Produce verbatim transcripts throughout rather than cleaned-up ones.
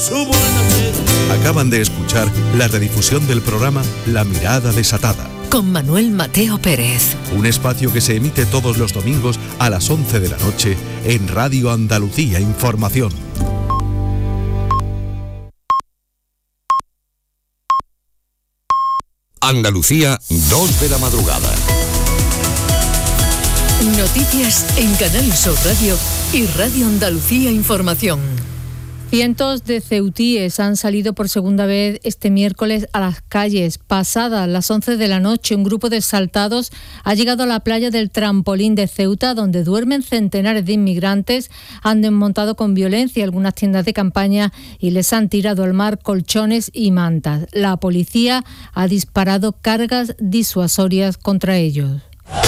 su buena fe. Acaban de escuchar la redifusión del programa La Mirada Desatada, con Manuel Mateo Pérez. Un espacio que se emite todos los domingos a las once de la noche en Radio Andalucía Información. Andalucía, dos de la madrugada. Noticias en Canal Sur Radio y Radio Andalucía Información. Cientos de ceutíes han salido por segunda vez este miércoles a las calles. Pasadas las once de la noche, un grupo de exaltados ha llegado a la playa del Trampolín de Ceuta, donde duermen centenares de inmigrantes. Han desmontado con violencia algunas tiendas de campaña y les han tirado al mar colchones y mantas. La policía ha disparado cargas disuasorias contra ellos.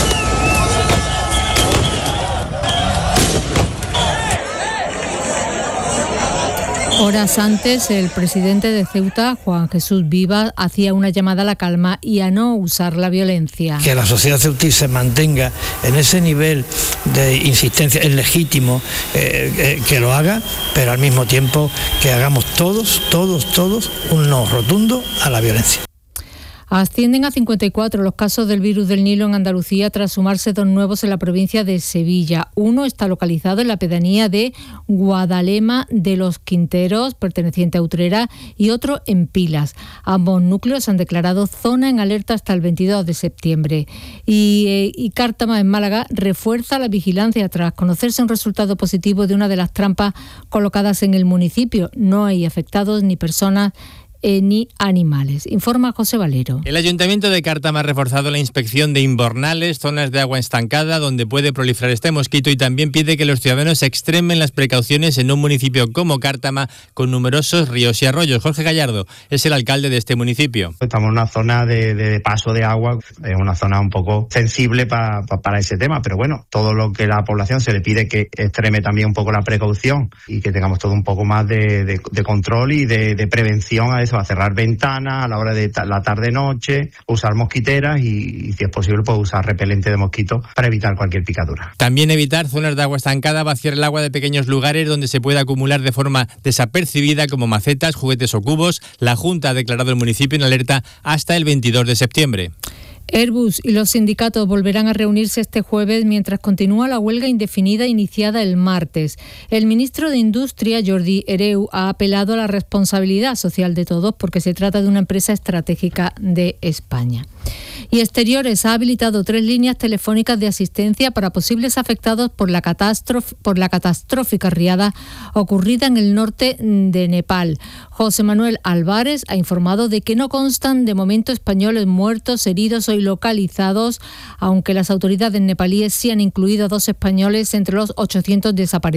Horas antes, el presidente de Ceuta, Juan Jesús Vivas, hacía una llamada a la calma y a no usar la violencia. Que la sociedad ceutí se mantenga en ese nivel de insistencia es legítimo, eh, eh, que lo haga, pero al mismo tiempo que hagamos todos, todos, todos un no rotundo a la violencia. Ascienden a cincuenta y cuatro los casos del virus del Nilo en Andalucía tras sumarse dos nuevos en la provincia de Sevilla. Uno está localizado en la pedanía de Guadalema de los Quinteros, perteneciente a Utrera, y otro en Pilas. Ambos núcleos han declarado zona en alerta hasta el veintidós de septiembre. Y, eh, y Cártama, en Málaga, refuerza la vigilancia tras conocerse un resultado positivo de una de las trampas colocadas en el municipio. No hay afectados ni personas Eh, ni animales. Informa José Valero. El Ayuntamiento de Cártama ha reforzado la inspección de invernales, zonas de agua estancada donde puede proliferar este mosquito, y también pide que los ciudadanos extremen las precauciones en un municipio como Cártama con numerosos ríos y arroyos. Jorge Gallardo es el alcalde de este municipio. Estamos en una zona de, de paso de agua, es una zona un poco sensible pa, pa, para ese tema, pero bueno, todo lo que la población se le pide que extreme también un poco la precaución y que tengamos todo un poco más de, de, de control y de, de prevención a eso, a cerrar ventanas a la hora de ta- la tarde-noche, usar mosquiteras y, y si es posible pues usar repelente de mosquitos para evitar cualquier picadura. También evitar zonas de agua estancada, vaciar el agua de pequeños lugares donde se puede acumular de forma desapercibida como macetas, juguetes o cubos. La Junta ha declarado el municipio en alerta hasta el veintidós de septiembre. Airbus y los sindicatos volverán a reunirse este jueves mientras continúa la huelga indefinida iniciada el martes. El ministro de Industria, Jordi Hereu, ha apelado a la responsabilidad social de todos porque se trata de una empresa estratégica de España. Y Exteriores ha habilitado tres líneas telefónicas de asistencia para posibles afectados por la catástrofe, por la catastrófica riada ocurrida en el norte de Nepal. José Manuel Álvarez ha informado de que no constan de momento españoles muertos, heridos o localizados, aunque las autoridades nepalíes sí han incluido a dos españoles entre los ochocientos desaparecidos.